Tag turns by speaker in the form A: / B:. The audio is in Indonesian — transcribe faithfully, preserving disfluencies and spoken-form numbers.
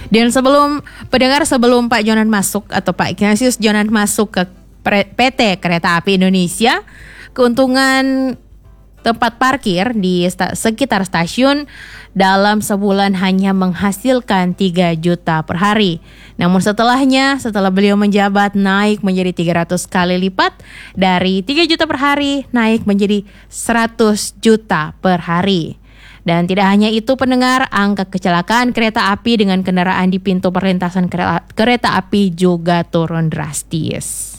A: Dan sebelum pendengar sebelum Pak Jonan masuk atau Pak Ignatius Jonan masuk ke P T Kereta Api Indonesia, keuntungan tempat parkir di sta- sekitar stasiun dalam sebulan hanya menghasilkan tiga juta per hari. Namun setelahnya, setelah beliau menjabat, naik menjadi tiga ratus kali lipat, dari tiga juta per hari naik menjadi seratus juta per hari. Dan tidak hanya itu pendengar, angka kecelakaan kereta api dengan kendaraan di pintu perlintasan kereta, kereta api juga turun drastis.